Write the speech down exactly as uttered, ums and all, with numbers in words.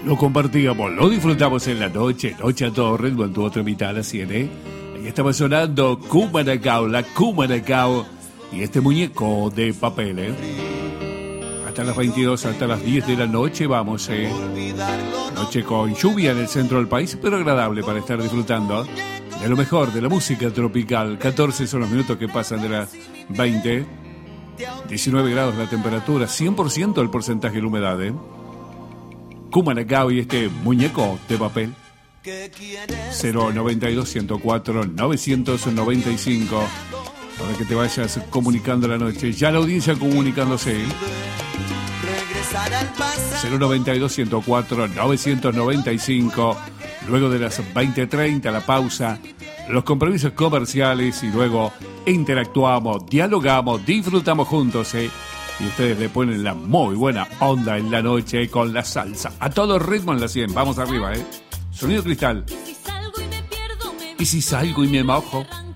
Lo compartíamos, lo disfrutamos en la noche, noche a todo ritmo en tu otra mitad a las siete. Ahí estaba sonando Cumanacao, la Cumanacao y este muñeco de papel, ¿eh? Hasta las veintidós, hasta las diez de la noche vamos, ¿eh? Noche con lluvia en el centro del país, pero agradable para estar disfrutando de lo mejor de la música tropical. catorce son los minutos que pasan de las veinte. diecinueve grados la temperatura, cien por ciento el porcentaje de la humedad, ¿eh? Cumanacao y este muñeco de papel. cero noventa y dos, ciento cuatro, novecientos noventa y cinco. Para que te vayas comunicando la noche. Ya la audiencia comunicándose. cero noventa y dos, ciento cuatro, novecientos noventa y cinco. Luego de las veinte treinta, la pausa, los compromisos comerciales y luego interactuamos, dialogamos, disfrutamos juntos, ¿eh? Y ustedes le ponen la muy buena onda en la noche con la salsa. A todo ritmo en la cien. Vamos arriba, ¿eh? Sonido Cristal. Y si salgo y me mojo.